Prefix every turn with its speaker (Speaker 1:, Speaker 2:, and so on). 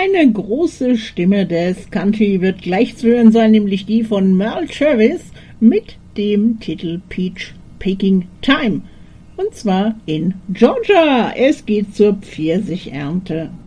Speaker 1: Eine große Stimme des Country wird gleich zu hören sein, nämlich die von Merle Travis mit dem Titel Peach Picking Time. Und zwar in Georgia. Es geht zur Pfirsichernte.